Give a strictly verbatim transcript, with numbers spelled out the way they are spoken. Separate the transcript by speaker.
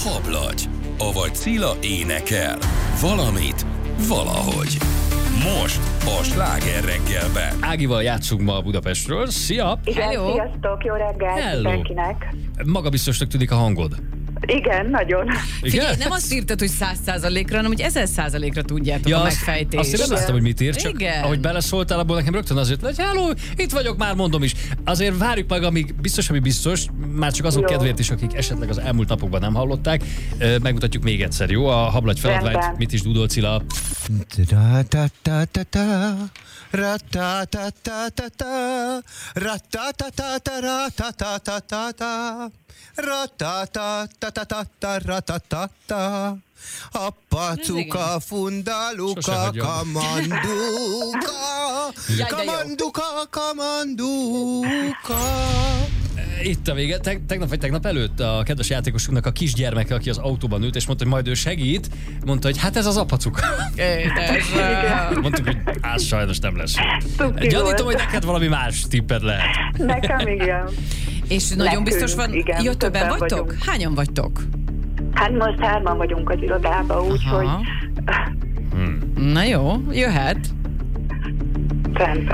Speaker 1: Hablagy, avagy Cilla énekel. Valamit, valahogy. Most a Sláger reggelben.
Speaker 2: Ágival játszunk ma Budapestről. Szia!
Speaker 3: Igen,
Speaker 4: Hello.
Speaker 3: sziasztok, jó reggelt
Speaker 2: Hello.
Speaker 3: mindenkinek.
Speaker 2: Magabiztosnak tűnik a hangod.
Speaker 3: Igen, nagyon.
Speaker 4: Figyelj, nem azt írtad, hogy száz százalékra, hanem hogy ezer százalékra tudjátok
Speaker 2: Ja,
Speaker 4: a
Speaker 2: azt,
Speaker 4: megfejtést.
Speaker 2: azt én nem láttam, hogy mit ír, csak
Speaker 4: Igen.
Speaker 2: ahogy beleszóltál, abból nekem rögtön azért, hogy hello, itt vagyok, már mondom is. Azért várjuk meg, amíg biztos, ami biztos, már csak azok
Speaker 3: Jó.
Speaker 2: kedvéért is, akik esetleg az elmúlt napokban nem hallották. Ö, Megmutatjuk még egyszer, jó? A Hablagy feladványt,
Speaker 3: Rendben.
Speaker 2: mit is dudol Cilla?
Speaker 5: Ra-ta-ta-ta-ta, ra-ta-ta-ta-ta-ta, ra-ta-ta-ta-ta-ra-ta-ta-ta-ta-ta, ra-ta-ta-ta-ta-ta, ra-ta-ta-ta. A pacuka,
Speaker 2: Sose
Speaker 5: fundaluka,
Speaker 2: hagyom.
Speaker 5: kamanduka,
Speaker 4: Jaj, de jó.
Speaker 5: kamanduka, kamanduka.
Speaker 2: Itt a vége. Teg- tegnap vagy tegnap előtt a kedves játékosunknak a kisgyermeke, aki az autóban ült, és mondta, hogy majd ő segít, mondta, hogy hát ez az apacuka. Mondtuk, hogy az sajnos nem lesz.
Speaker 3: Tuki
Speaker 2: Gyanítom,
Speaker 3: volt.
Speaker 2: hogy neked valami más tipped lehet.
Speaker 3: Nekem igen.
Speaker 4: És nagyon
Speaker 3: Nekünk,
Speaker 4: biztos van,
Speaker 3: igen,
Speaker 4: jó, többen
Speaker 3: többen
Speaker 4: vagytok?
Speaker 3: vagyunk.
Speaker 4: Hányan vagytok?
Speaker 3: Hát most hárman vagyunk az irodában, úgyhogy
Speaker 4: Aha. Na jó, jöhet.
Speaker 3: rendben.